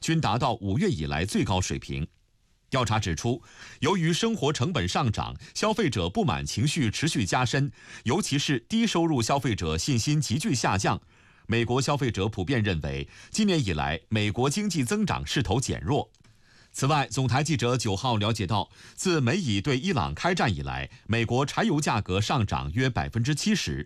均达到5月以来最高水平。调查指出，由于生活成本上涨，消费者不满情绪持续加深，尤其是低收入消费者信心急剧下降。美国消费者普遍认为，今年以来美国经济增长势头减弱。此外，总台记者9号了解到，自美以对伊朗开战以来，美国柴油价格上涨约70%，